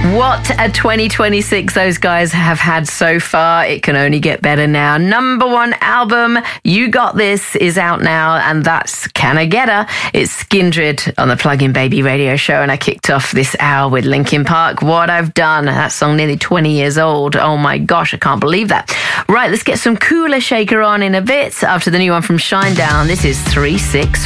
What a 2026 those guys have had so far. It can only get better now. Number one album, You Got This, is out now, and that's Can I Get Her? It's Skindred on the Plug-in Baby radio show, and I kicked off this hour with Linkin Park, What I've Done. That song nearly 20 years old. Oh my gosh, I can't believe that. Right, let's get some Cooler Shaker on in a bit after the new one from Shinedown. This is 3-6.